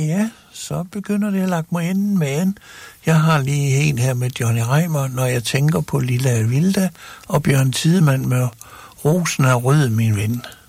Ja, så begynder det at lage mig enden med en. Jeg har lige en her med Johnny Reimer, når jeg tænker på Lilla Vilda, og Bjørn Tidemand med Rosen er rød, min ven.